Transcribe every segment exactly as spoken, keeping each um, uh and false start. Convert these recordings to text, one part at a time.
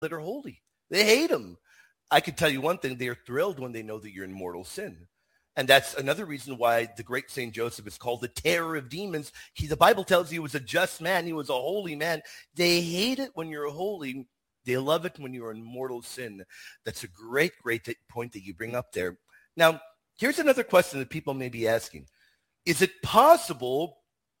that are holy. They hate them. I can tell you one thing, they are thrilled when they know that you're in mortal sin. And that's another reason why the great Saint Joseph is called the terror of demons. He, the Bible tells you he was a just man. He was a holy man. They hate it when you're holy. They love it when you're in mortal sin. That's a great, great point that you bring up there. Now, here's another question that people may be asking. Is it possible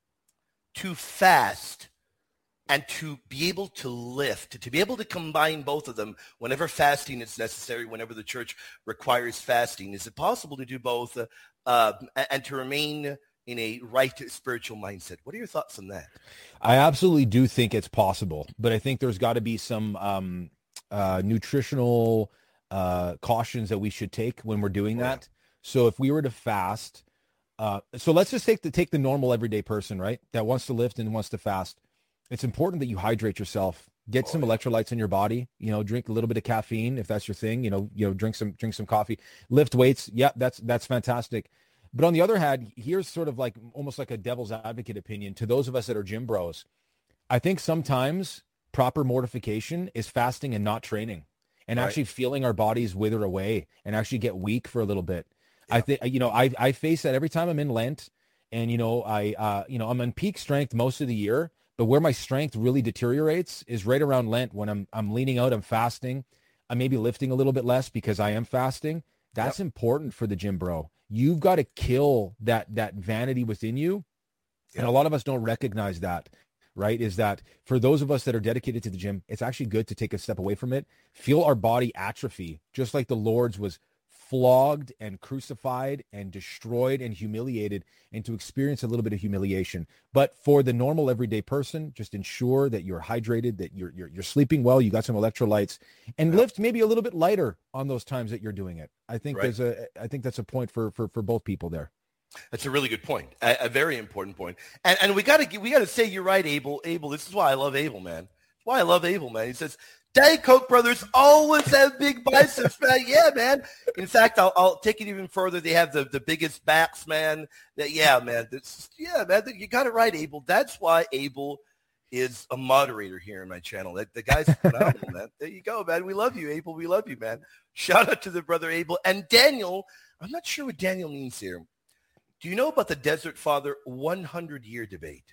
to fast and to be able to lift, to be able to combine both of them whenever fasting is necessary, whenever the church requires fasting? Is it possible to do both uh, uh, and to remain in a right spiritual mindset? What are your thoughts on that? I absolutely do think it's possible, but I think there's got to be some um, uh, nutritional uh, cautions that we should take when we're doing that. So if we were to fast, uh, so let's just take the, take the normal everyday person, right, that wants to lift and wants to fast. It's important that you hydrate yourself, get some electrolytes in your body, you know, drink a little bit of caffeine if that's your thing, you know, you know, drink some, drink some coffee, lift weights. Yeah, that's, that's fantastic. But on the other hand, here's sort of like almost like a devil's advocate opinion to those of us that are gym bros. I think sometimes proper mortification is fasting and not training and right. actually feeling our bodies wither away and actually get weak for a little bit. Yeah. I think, you know, I, I face that every time I'm in Lent and, you know, I, uh, you know, I'm on peak strength most of the year. But where my strength really deteriorates is right around Lent when I'm I'm leaning out, I'm fasting. I may be lifting a little bit less because I am fasting. That's yep. important for the gym bro. You've got to kill that that vanity within you. Yep. And a lot of us don't recognize that, right? Is that for those of us that are dedicated to the gym, it's actually good to take a step away from it, feel our body atrophy, just like the Lord's was flogged and crucified and destroyed and humiliated, and to experience a little bit of humiliation. But for the normal everyday person, just ensure that you're hydrated, that you're you're, you're sleeping well, you got some electrolytes, and lift maybe a little bit lighter on those times that you're doing it. I think right. there's a I think that's a point for for for both people there. That's a really good point, a, a very important point. And and we got to we got to say you're right, Abel. Abel, this is why I love Abel, man. That's why I love Abel, man. He says, Diet Coke brothers always have big biceps, man. Yeah, man. In fact, I'll, I'll take it even further. They have the, the biggest backs, man. That, yeah, man. That's, yeah, man. You got it right, Abel. That's why Abel is a moderator here in my channel. That the guy's phenomenal, man. There you go, man. We love you, Abel. We love you, man. Shout out to the brother Abel. And Daniel, I'm not sure what Daniel means here. Do you know about the Desert Father one hundred year debate?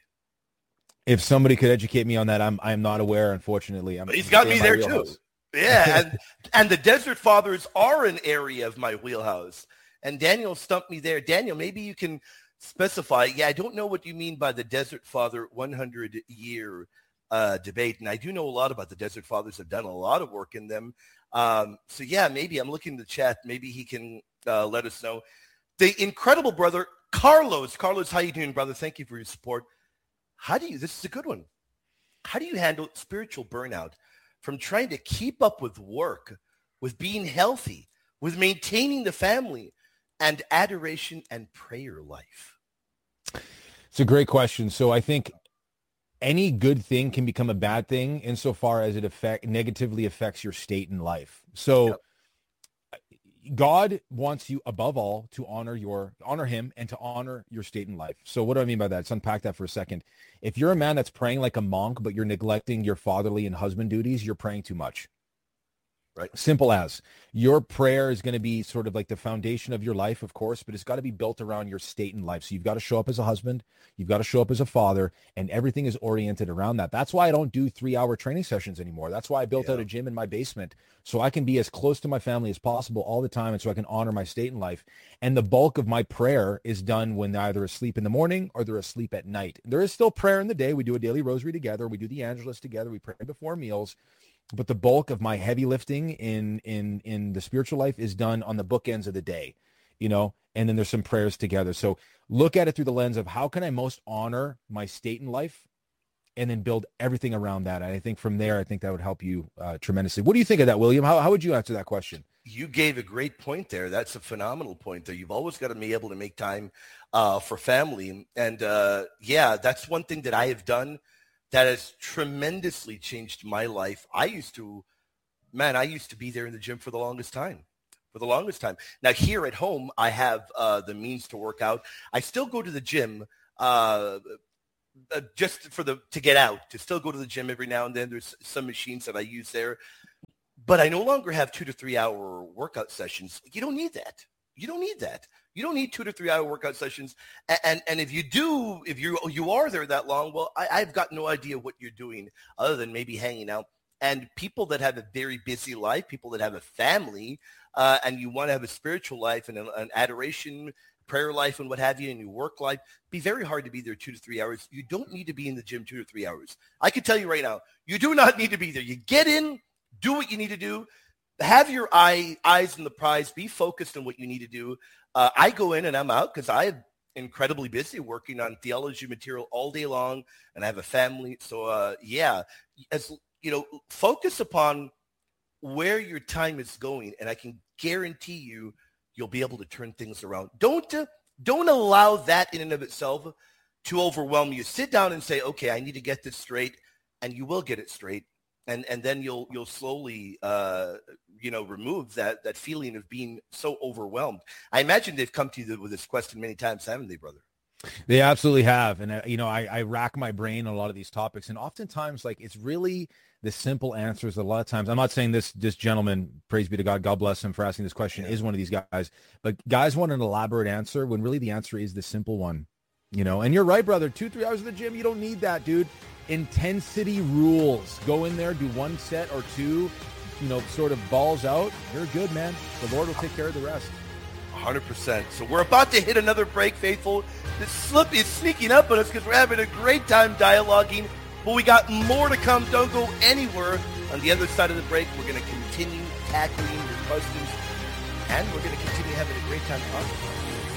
If somebody could educate me on that, I'm I'm not aware, unfortunately. I'm, He's got me there too. Yeah, and and the Desert Fathers are an area of my wheelhouse. And Daniel stumped me there. Daniel, maybe you can specify. Yeah, I don't know what you mean by the Desert Father one hundred year uh, debate. And I do know a lot about the Desert Fathers. I've done a lot of work in them. Um, so, yeah, maybe I'm looking in the chat. Maybe he can uh, let us know. The incredible brother, Carlos. Carlos, how you doing, brother? Thank you for your support. How do you, this is a good one. How do you handle spiritual burnout from trying to keep up with work, with being healthy, with maintaining the family and adoration and prayer life? It's a great question. So I think any good thing can become a bad thing insofar as it affect, negatively affects your state in life. So yep. God wants you above all to honor your honor him and to honor your state in life. So what do I mean by that? Let's unpack that for a second. If you're a man that's praying like a monk, but you're neglecting your fatherly and husband duties, you're praying too much. Right. Simple as. Your prayer is going to be sort of like the foundation of your life, of course, but it's got to be built around your state in life. So you've got to show up as a husband, you've got to show up as a father, and everything is oriented around that. That's why I don't do three-hour training sessions anymore. That's why I built yeah. out a gym in my basement, so I can be as close to my family as possible all the time, and so I can honor my state in life. And the bulk of my prayer is done when they're either asleep in the morning or they're asleep at night. There is still prayer in the day. We do a daily rosary together. We do the Angelus together. We pray before meals. But the bulk of my heavy lifting in in in the spiritual life is done on the bookends of the day, you know, and then there's some prayers together. So look at it through the lens of how can I most honor my state in life, and then build everything around that. And I think from there, I think that would help you uh, tremendously. What do you think of that, William? How how would you answer that question? You gave a great point there. That's a phenomenal point there. You've always got to be able to make time uh, for family. And uh, yeah, that's one thing that I have done that has tremendously changed my life. I used to, man, I used to be there in the gym for the longest time, for the longest time. Now here at home, I have uh, the means to work out. I still go to the gym uh, uh, just for the, to get out, to still go to the gym every now and then. There's some machines that I use there. but I no longer have two to three hour workout sessions. You don't need that. You don't need that. You don't need two to three hour workout sessions. And, and, and if you do, if you you are there that long, well, I, I've got no idea what you're doing other than maybe hanging out. And people that have a very busy life, people that have a family, uh, and you want to have a spiritual life and an, an adoration, prayer life and what have you, and your work life, be very hard to be there two to three hours. You don't need to be in the gym two to three hours. I can tell you right now, you do not need to be there. You get in, do what you need to do, have your eye, eyes on the prize, be focused on what you need to do. Uh, I go in and I'm out because I'm incredibly busy working on theology material all day long, and I have a family. So, uh, yeah, as you know, focus upon where your time is going, and I can guarantee you, you'll be able to turn things around. Don't uh, don't allow that in and of itself to overwhelm you. Sit down and say, okay, I need to get this straight, and you will get it straight. And and then you'll you'll slowly uh, you know remove that that feeling of being so overwhelmed. I imagine they've come to you with this question many times, haven't they, brother? They absolutely have. And, uh, you know, I, I rack my brain on a lot of these topics. And oftentimes, like, it's really the simple answers. A lot of times, I'm not saying this this gentleman, praise be to God, God bless him for asking this question, yeah. is one of these guys. But guys want an elaborate answer when really the answer is the simple one. You know, and you're right, brother. Two, three hours in the gym, you don't need that, dude. Intensity rules. Go in there, do one set or two, you know, sort of balls out. You're good, man. The Lord will take care of the rest. one hundred percent. So we're about to hit another break, faithful. This slip is sneaking up on us because we're having a great time dialoguing, but we got more to come. Don't go anywhere. On the other side of the break, we're going to continue tackling your questions, and we're going to continue having a great time talking.